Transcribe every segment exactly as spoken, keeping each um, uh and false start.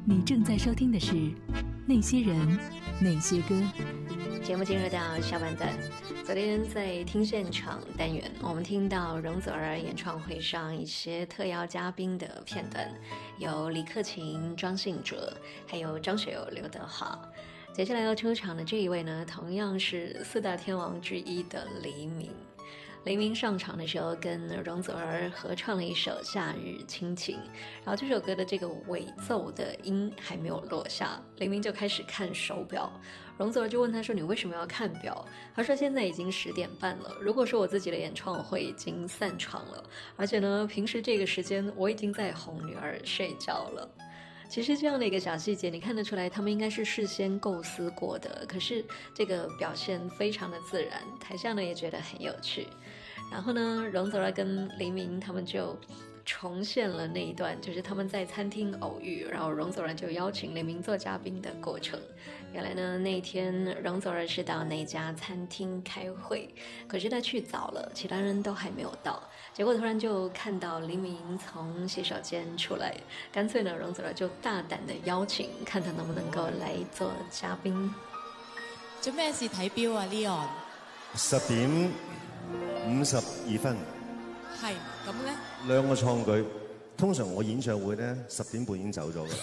你正在收听的是《那些人，那些歌》。 节目进入到下半段。昨天在听现场单元，我们听到容祖儿演唱会上一些特邀嘉宾的片段，有李克勤、庄信哲，还有张学友、刘德华。接下来要出场的这一位呢，同样是四大天王之一的黎明。黎明上场的时候跟容祖儿合唱了一首《夏日亲情》，然后这首歌的这个尾奏的音还没有落下，黎明就开始看手表。容祖儿就问他说，你为什么要看表？他说现在已经十点半了，如果说我自己的演唱会已经散场了，而且呢平时这个时间我已经在哄女儿睡觉了。其实这样的一个小细节你看得出来，他们应该是事先构思过的，可是这个表现非常的自然，台下呢也觉得很有趣。然后呢，容祖儿跟黎明他们就重现了那一段，就是他们在餐厅偶遇，然后容祖儿就邀请黎明做嘉宾的过程。原来呢，那天容祖儿是到那家餐厅开会，可是他去早了，其他人都还没有到，结果突然就看到黎明从洗手间出来，干脆呢，容祖儿就大胆的邀請，看他能不能夠來做嘉賓。 做咩事睇表啊 Leon？ 十點五十二分。 係咁咧？ 兩個創舉，通常我演唱會咧十點半已經走咗噶啦。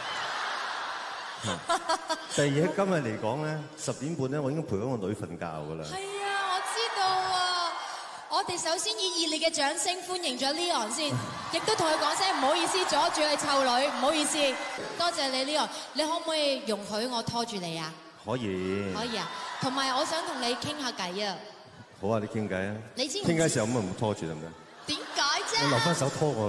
第二喺今日嚟講咧，十點半咧我已經陪咗個女瞓覺噶啦。 係啊，我知道啊。我哋首先以熱烈嘅掌聲歡迎咗 Leon 先，亦都同佢講聲唔好意思，阻住你湊女，唔好意思。多謝你 Leon， 你可唔可以容許我拖住你啊？ 可以。 可以啊，同埋我想同你傾下偈啊。 好啊，你傾偈啊。 你知唔知？ 傾偈時候咁咪唔拖住得唔得？ 點解啫？ 我留翻手拖我。